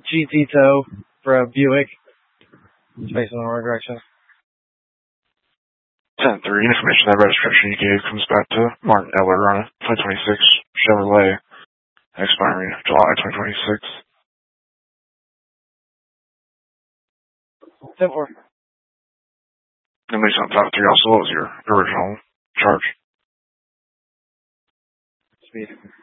GT tow for a Buick. It's facing the wrong direction. 10-3, information that registration you gave comes back to Martin Eller on a 2026 Chevrolet, expiring July 2026. 10-4. And Nissan 5-3 also, what was your original charge? Speed.